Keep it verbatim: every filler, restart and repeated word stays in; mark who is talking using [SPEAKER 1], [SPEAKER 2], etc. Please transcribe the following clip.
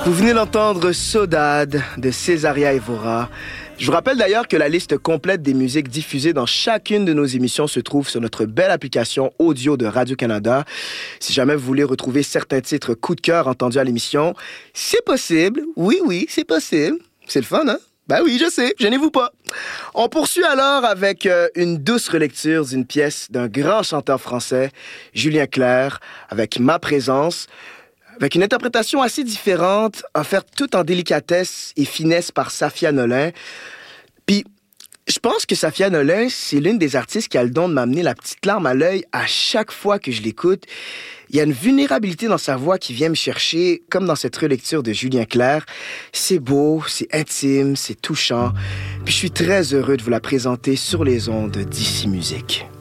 [SPEAKER 1] Vous venez d'entendre Saudade de Césaria Évora. Je vous rappelle d'ailleurs que la liste complète des musiques diffusées dans chacune de nos émissions se trouve sur notre belle application audio de Radio-Canada. Si jamais vous voulez retrouver certains titres coup de cœur entendus à l'émission, c'est possible. Oui, oui, c'est possible. C'est le fun, hein? Ben oui, je sais, gênez-vous pas. On poursuit alors avec euh, une douce relecture d'une pièce d'un grand chanteur français, Julien Clerc, avec Ma présence, avec une interprétation assez différente, offerte toute en délicatesse et finesse par Safia Nolin. Puis, je pense que Safia Nolin, c'est l'une des artistes qui a le don de m'amener la petite larme à l'œil à chaque fois que je l'écoute. Il y a une vulnérabilité dans sa voix qui vient me chercher, comme dans cette relecture de Julien Clerc. C'est beau, c'est intime, c'est touchant. Puis je suis très heureux de vous la présenter sur les ondes d'Ici Musique.